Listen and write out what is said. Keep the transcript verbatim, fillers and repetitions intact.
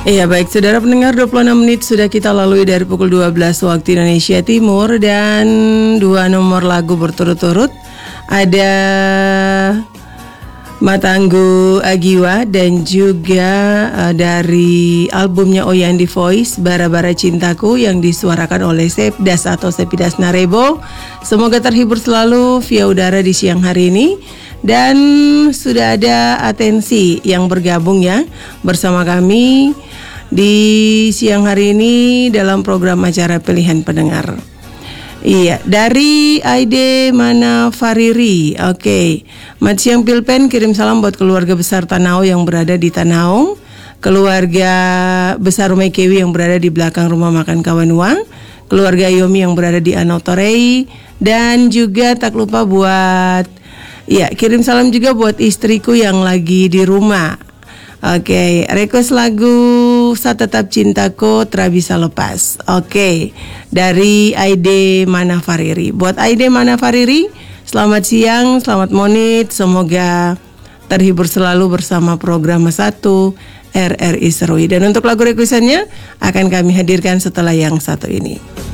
Iya baik, saudara pendengar, dua puluh enam menit sudah kita lalui dari pukul dua belas waktu Indonesia Timur. Dan dua nomor lagu berturut-turut. Ada Matanggu Agiwa dan juga uh, dari albumnya Oyandi Voice, Bara-Bara Cintaku, yang disuarakan oleh Sepdas atau Sepidas Narebo. Semoga terhibur selalu via udara di siang hari ini. Dan sudah ada Atensi yang bergabung ya bersama kami di siang hari ini dalam program acara Pilihan Pendengar. Iya, dari Aide Mana Fariri. Oke, okay. Mat siang Pilpen, kirim salam buat keluarga besar Tanau yang berada di Tanaung, keluarga besar Rumekewi yang berada di belakang rumah makan Kawanua, keluarga Yomi yang berada di Anotorei, dan juga tak lupa buat, ya kirim salam juga buat istriku yang lagi di rumah. Oke, okay. Request lagu Sa Tetap Cintaku Tra Bisa Lepas. Oke, okay. Dari Aide Mana Fariri. Buat Aide Mana Fariri, selamat siang, selamat monit. Semoga terhibur selalu bersama program satu R R I Serui. Dan untuk lagu requestannya akan kami hadirkan setelah yang satu ini.